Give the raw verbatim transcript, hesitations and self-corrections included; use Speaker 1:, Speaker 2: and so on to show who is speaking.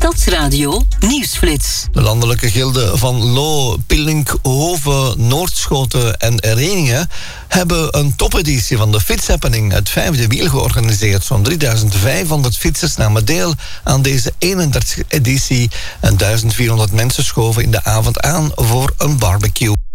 Speaker 1: Stadsradio Nieuwsflits.
Speaker 2: De landelijke gilden van Loo, Pillink, Hoven, Noordschoten en Reningen hebben een topeditie van de Fietshappening, het vijfde wiel, georganiseerd. Zo'n drieduizend vijfhonderd fietsers namen deel aan deze eenendertigste editie en duizend vierhonderd mensen schoven in de avond aan voor een barbecue.